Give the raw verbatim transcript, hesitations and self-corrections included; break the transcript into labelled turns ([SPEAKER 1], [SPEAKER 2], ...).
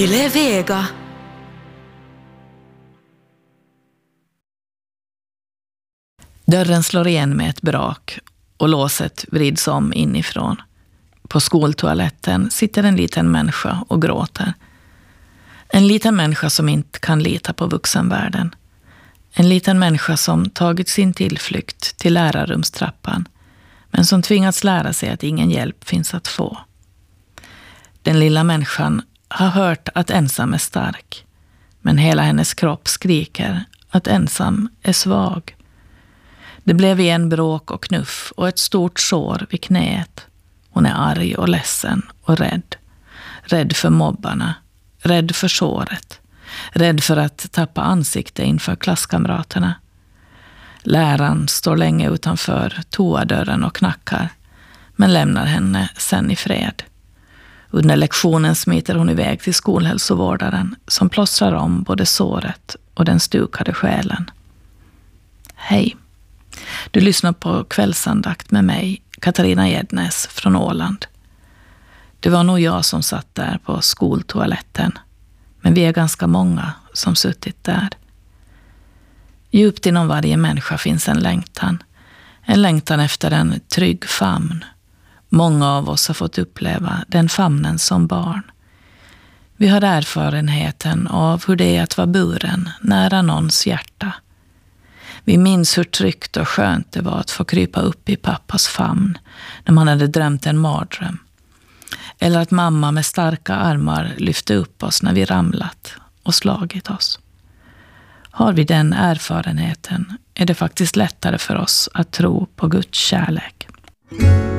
[SPEAKER 1] Yle Vega. Dörren slår igen med ett brak och låset vrids om inifrån. På skoltoaletten sitter en liten människa och gråter. En liten människa som inte kan lita på vuxenvärlden. En liten människa som tagit sin tillflykt till lärarrumstrappan, men som tvingats lära sig att ingen hjälp finns att få. Den lilla människan har hört att ensam är stark, men hela hennes kropp skriker att ensam är svag. Det blev igen bråk och knuff och ett stort sår vid knät. Hon är arg och ledsen och rädd. Rädd för mobbarna, rädd för såret, rädd för att tappa ansikte inför klasskamraterna. Läraren står länge utanför toadörren och knackar, men lämnar henne sen i fred. Under lektionen smiter hon iväg till skolhälsovårdaren som plåstrar om både såret och den stukade själen. Hej, du lyssnar på kvällsandakt med mig, Katarina Gäddnäs från Åland. Det var nog jag som satt där på skoltoaletten, men vi är ganska många som suttit där. Djupt inom varje människa finns en längtan. En längtan efter en trygg famn. Många av oss har fått uppleva den famnen som barn. Vi har erfarenheten av hur det är att vara buren nära någons hjärta. Vi minns hur tryggt och skönt det var att få krypa upp i pappas famn när man hade drömt en mardröm. Eller att mamma med starka armar lyfte upp oss när vi ramlat och slagit oss. Har vi den erfarenheten är det faktiskt lättare för oss att tro på Guds kärlek.